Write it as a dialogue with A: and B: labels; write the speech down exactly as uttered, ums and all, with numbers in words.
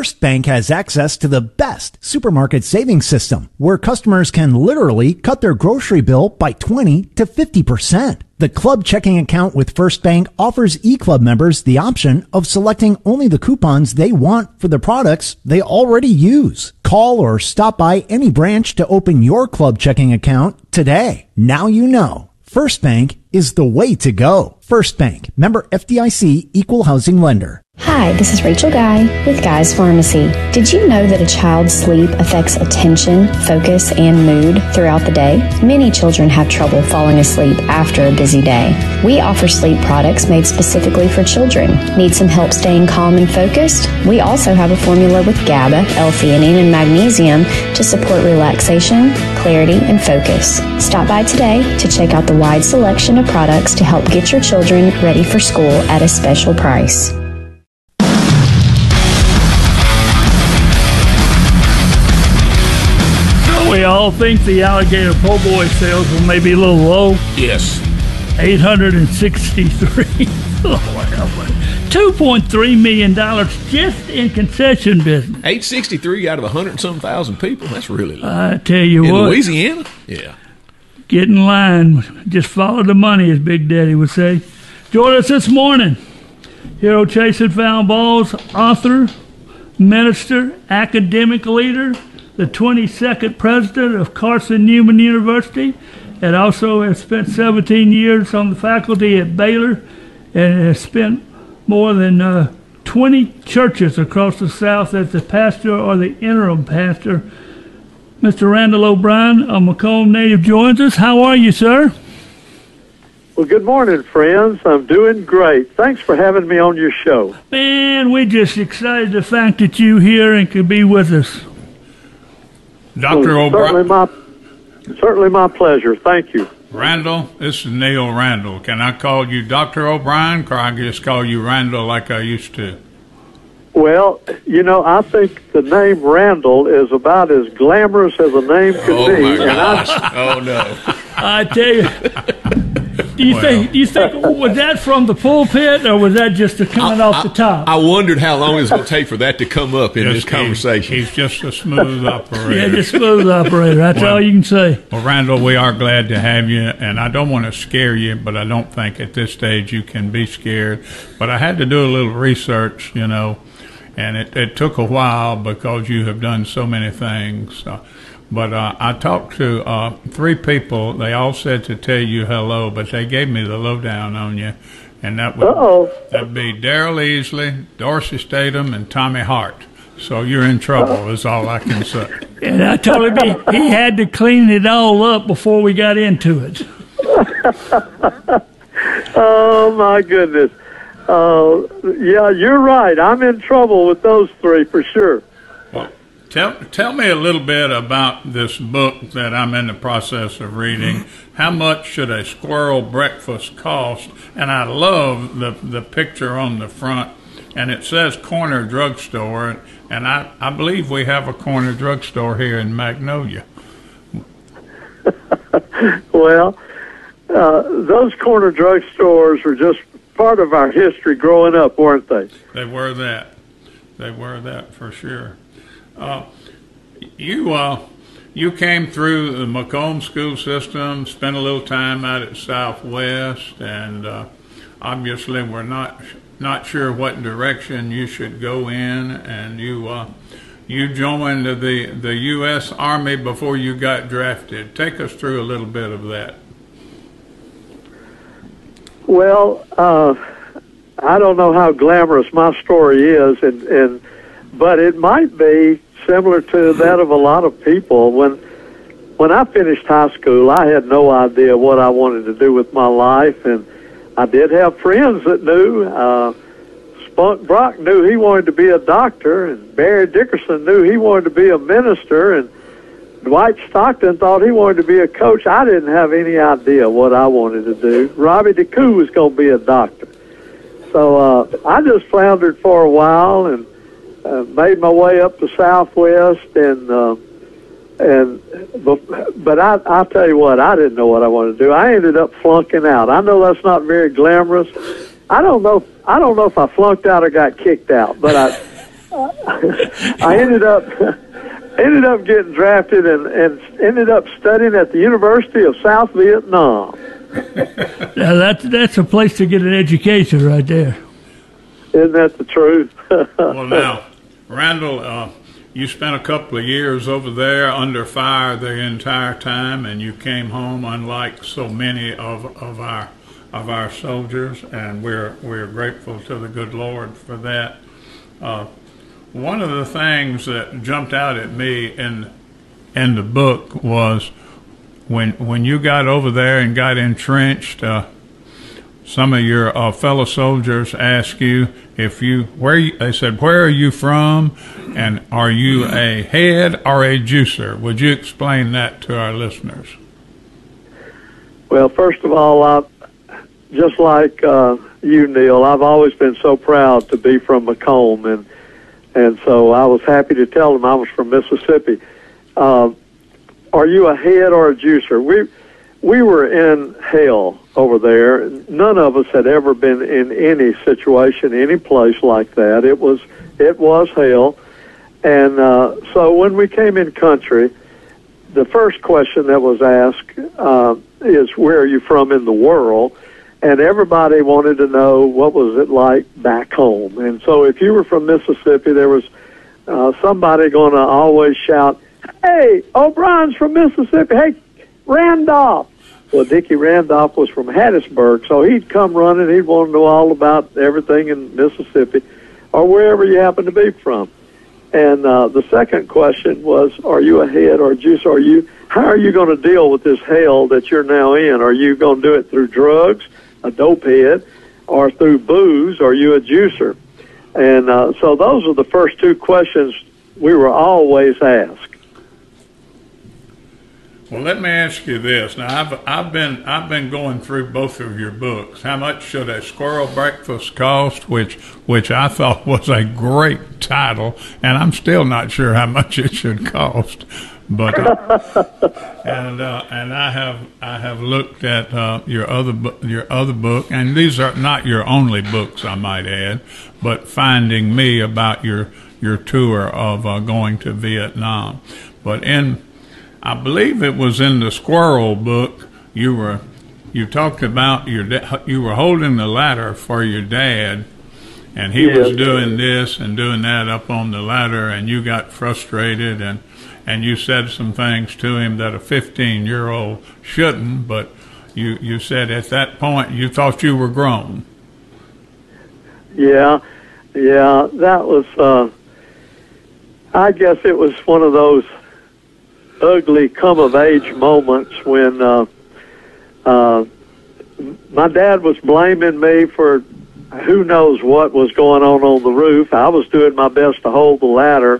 A: First Bank has access to the best supermarket savings system, where customers can literally cut their grocery bill by twenty to fifty percent. The club checking account with First Bank offers eClub members the option of selecting only the coupons they want for the products they already use. Call or stop by any branch to open your club checking account today. Now you know. First Bank is the way to go. First Bank, member F D I C, equal housing lender.
B: Hi, this is Rachel Guy with Guy's Pharmacy. Did you know that a child's sleep affects attention, focus, and mood throughout the day? Many children have trouble falling asleep after a busy day. We offer sleep products made specifically for children. Need some help staying calm and focused? We also have a formula with GABA, L-theanine, and magnesium to support relaxation, clarity, and focus. Stop by today to check out the wide selection of products to help get your children ready for school at a special price.
C: We all think the alligator po' boy sales will maybe a little low.
D: Yes.
C: eight hundred sixty-three. Oh, two point three million dollars just in concession business.
D: eight sixty-three out of one hundred some thousand people. That's really low.
C: I tell you
D: in
C: what.
D: In Louisiana? Yeah.
C: Get in line. Just follow the money, as Big Daddy would say. Join us this morning. Hero Chasing Foul Balls, author, minister, academic leader, the twenty-second president of Carson Newman University, and also has spent seventeen years on the faculty at Baylor, and has spent more than uh, twenty churches across the South as the pastor or the interim pastor. Mister Randall O'Brien, a Macomb native, joins us. How are you, sir?
E: Well, good morning, friends. I'm doing great. Thanks for having me on your show.
C: Man, we're just excited the fact that you're here and could be with us.
F: Doctor
E: well,
F: O'Brien.
E: Certainly my, certainly my pleasure. Thank you.
F: Randall, this is Neil Randall. Can I call you Doctor O'Brien, or I just call you Randall like I used to?
E: Well, you know, I think the name Randall is about as glamorous as a name could
D: oh
E: be.
D: My gosh. I, oh, no.
C: I tell you. Do you, well, think, do you think, was that from the pulpit, or was that just a coming
D: I,
C: off
D: I,
C: the top?
D: I wondered how long it was going to take for that to come up in
F: just,
D: this conversation.
F: He, he's just a smooth operator.
C: Yeah, just smooth operator. That's well, all you can say.
F: Well, Randall, we are glad to have you, and I don't want to scare you, but I don't think at this stage you can be scared. But I had to do a little research, you know, and it, it took a while because you have done so many things. Uh, But uh, I talked to uh, three people. They all said to tell you hello, but they gave me the lowdown on you, and that would
E: Uh-oh.
F: that'd be Darrell Easley, Dorsey Statham, and Tommy Hart. So you're in trouble, is all I can say.
C: And I told him he, he had to clean it all up before we got into it.
E: Oh, my goodness. Uh, yeah, you're right. I'm in trouble with those three for sure.
F: Tell, tell me a little bit about this book that I'm in the process of reading. How much should a squirrel breakfast cost? And I love the the picture on the front, and it says corner drugstore, and I, I believe we have a corner drugstore here in Magnolia.
E: Well, uh, those corner drugstores were just part of our history growing up, weren't they?
F: They were that. They were that for sure. Uh, you uh, you came through the Macomb school system, spent a little time out at Southwest, and uh, obviously we're not not sure what direction you should go in. And you uh, you joined the the U S Army before you got drafted. Take us through a little bit of that.
E: Well, uh, I don't know how glamorous my story is, and, and but it might be similar to that of a lot of people. When when I finished high school, I had no idea what I wanted to do with my life, and I did have friends that knew. Uh, Spunk Brock knew he wanted to be a doctor, and Barry Dickerson knew he wanted to be a minister, and Dwight Stockton thought he wanted to be a coach. I didn't have any idea what I wanted to do. Robbie DeCoux was going to be a doctor. So uh, I just floundered for a while and uh, made my way up to Southwest. And uh, and but, but I, I'll tell you what, I didn't know what I wanted to do. I ended up flunking out. I know that's not very glamorous. I don't know. I don't know if I flunked out or got kicked out, but I I ended up ended up getting drafted and, and ended up studying at the University of South Vietnam.
C: Now that's that's a place to get an education right there.
E: Isn't that the truth?
F: Well, now, Randall, uh, you spent a couple of years over there under fire the entire time, and you came home unlike so many of, of our of our soldiers, and we're we're grateful to the good Lord for that. Uh, one of the things that jumped out at me in in the book was when when you got over there and got entrenched. Uh, some of your uh, fellow soldiers asked you if you where you, they said, where are you from, and are you a head or a juicer? Would you explain that to our listeners?
E: Well, first of all, I, just like uh, you, Neil, I've always been so proud to be from Macomb, and and so I was happy to tell them I was from Mississippi. Uh, are you a head or a juicer? We we were in hell over there. None of us had ever been in any situation, any place like that. It was it was hell, and uh, so when we came in country, the first question that was asked uh, is, where are you from in the world? And everybody wanted to know what was it like back home. And so if you were from Mississippi, there was uh, somebody going to always shout, hey, O'Brien's from Mississippi. Hey, Randolph. Well, Dickie Randolph was from Hattiesburg, so he'd come running. He'd want to know all about everything in Mississippi or wherever you happen to be from. And uh, the second question was, are you a head or a juicer? Are you, how are you going to deal with this hell that you're now in? Are you going to do it through drugs, a dope head, or through booze? Are you a juicer? And uh, so those are the first two questions we were always asked.
F: Well, let me ask you this. Now, I've I've been I've been going through both of your books. How much should a squirrel breakfast cost? Which which I thought was a great title, and I'm still not sure how much it should cost. But uh, and uh, and I have I have looked at uh, your other bu- your other book, and these are not your only books, I might add, but Finding Me, about your your tour of uh, going to Vietnam. But in I believe it was in the squirrel book, you were you talked about your da- you were holding the ladder for your dad, and he
E: yes.
F: was doing this and doing that up on the ladder, and you got frustrated, and and you said some things to him that a fifteen-year-old shouldn't, but you you said at that point you thought you were grown.
E: Yeah, yeah, that was. Uh, I guess it was one of those ugly come-of-age moments when uh, uh, my dad was blaming me for who knows what was going on on the roof. I was doing my best to hold the ladder,